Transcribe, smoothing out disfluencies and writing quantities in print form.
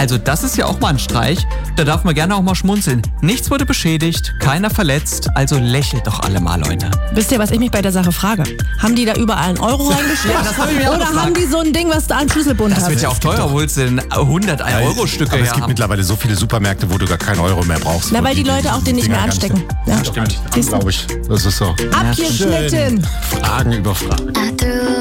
Also das ist ja auch mal ein Streich. Da darf man gerne auch mal schmunzeln. Nichts wurde beschädigt, keiner verletzt, also lächelt doch alle mal, Leute. Wisst ihr, was ich mich bei der Sache frage? Haben die da überall einen Euro reingesteckt? Ja, das hab ich mir auch Oder gefragt. haben die so ein Ding, was da einen Schlüsselbund hat? Das wird ja auch teuer, obwohl es denn 100 Euro-Stücke Aber es ja gibt haben. mittlerweile so viele Supermärkte, wo du gar keinen Euro mehr brauchst. Na, weil die Leute auch den nicht Dinger mehr gar anstecken. Ja. Stimmt, glaube ich. Das ist so. Abgeschnitten. Fragen über Fragen. I threw